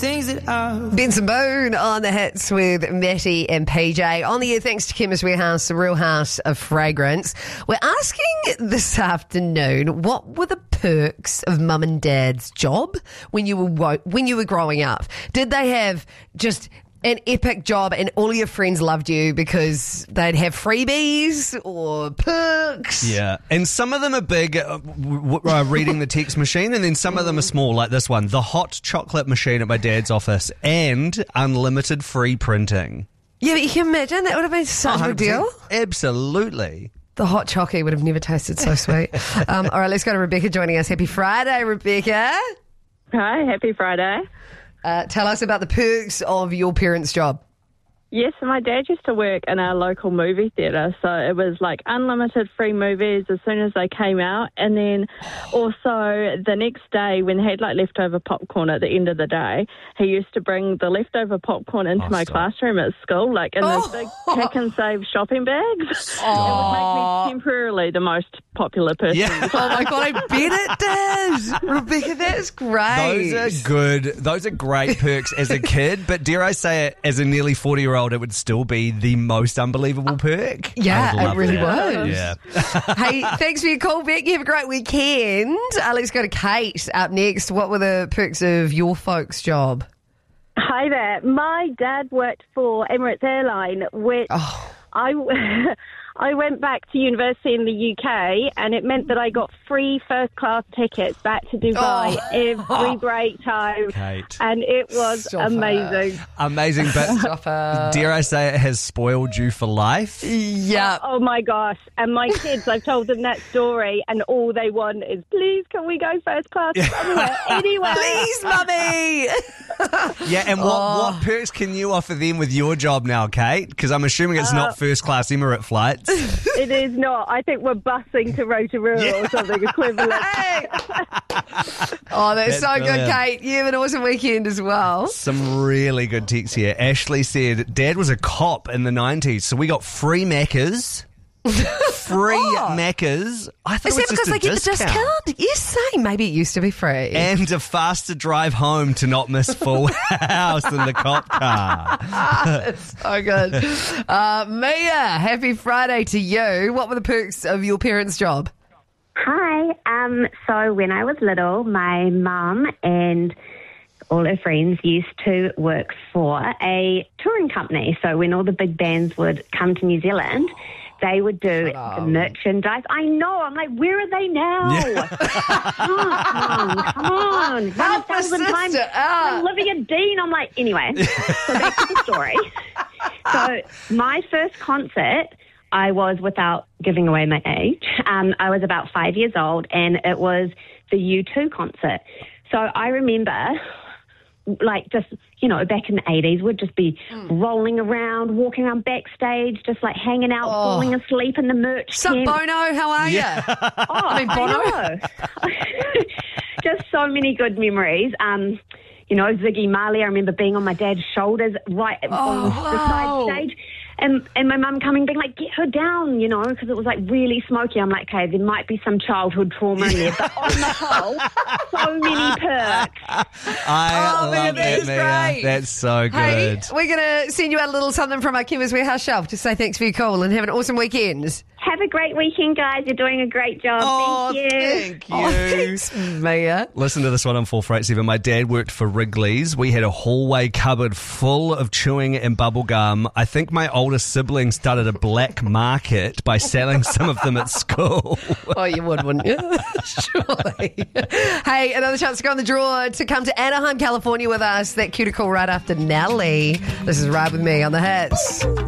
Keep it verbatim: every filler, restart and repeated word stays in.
things that I... Benson Boone on the hits with Matty and P J. On the air, thanks to Chemist Warehouse, the real house of fragrance. We're asking this afternoon, what were the perks of mum and dad's job when you were wo- when you were growing up? Did they have just an epic job and all your friends loved you because they'd have freebies or perks? Yeah, and some of them are big, uh, w- w- uh, reading the text machine, and then some of them are small, like this one, the hot chocolate machine at my dad's office, and unlimited free printing. Yeah, but you can imagine that would have been such a big deal. Absolutely. The hot chocolate would have never tasted so sweet. um, all right, let's go to Rebecca joining us. Happy Friday, Rebecca. Hi, happy Friday. Uh, tell us about the perks of your parents' job. Yes, so my dad used to work in our local movie theatre, so it was like unlimited free movies as soon as they came out, and then also the next day when he had like leftover popcorn at the end of the day, he used to bring the leftover popcorn into Oh, my stop. classroom at school, like in Oh. those big pack and save shopping bags. It would make me temporarily the most popular person. Yeah. Oh my God, I bet it does. Rebecca, that's great. Those are good. Those are great perks as a kid, but dare I say it, as a nearly forty-year-old, it would still be the most unbelievable perk. Yeah, I would it love really that. was. Yeah. Hey, thanks for your call, Beck. You have a great weekend. Uh, let's go to Kate up next. What were the perks of your folks' job? Hi there. My dad worked for Emirates Airline, which Oh. I, I went back to university in the U K, and it meant that I got free first-class tickets back to Dubai Oh. every break time. Kate. And it was Stop amazing. Amazing, but Stop it. dare I say it has spoiled you for life? Yeah. Oh, my gosh. And my kids, I've told them that story, and all they want is, please, can we go first class anywhere? Anywhere. Please, mummy. Yeah, and what, Oh. what perks can you offer them with your job now, Kate? Because I'm assuming it's not first-class Emirate flights. It is not. I think we're busing to Rotorua or something equivalent. Hey. Oh, that's, That's so good, brilliant. Kate. You have an awesome weekend as well. Some really good texts here. Ashley said, Dad was a cop in the nineties, so we got free Maccas. Free Oh. Maccas. I thought Is it that was because just they a get the discount? Yes, saying maybe it used to be free. And a faster drive home to not miss Full House in the cop car. It's so good. Uh, Mia, happy Friday to you. What were the perks of your parents' job? Hi. Um, so when I was little, my mum and all her friends used to work for a touring company. So when all the big bands would come to New Zealand, they would do the merchandise. I know. I'm like, where are they now? Come on, come on. Help One us, thousand times. sister. Ah. Olivia Dean. I'm like, anyway. So back to the story. So my first concert, I was, without giving away my age, um, I was about five years old, and it was the U two concert. So I remember, like, just, you know, back in the eighties, we'd just be rolling around, walking around backstage, just like hanging out, falling asleep in the merch Sup, tent. Bono? How are you? Oh, I mean, Bono. I know. Just so many good memories. Um, you know, Ziggy Marley, I remember being on my dad's shoulders right on the wow. side stage. And and my mum coming, being like, get her down, you know, because it was like really smoky. I'm like, okay, there might be some childhood trauma in there. But on the whole, so many perks. I Oh, Mia, love that is that, Mia. great. That's so Hey, good. we're going to send you out a little something from our Chemist Warehouse shelf to say thanks for your call and have an awesome weekend. Have a great weekend, guys. You're doing a great job. Oh, Thank you. thank you. Oh, thanks, Mia. Listen to this one on four four eight seven. My dad worked for Wrigley's. We had a hallway cupboard full of chewing and bubble gum. I think my older sibling started a black market by selling some of them at school. Oh, you would, wouldn't you? Surely. Hey, another chance to go in the draw to come to Anaheim, California with us. That cuticle right after Nelly. This is Ride With Me on the Hits.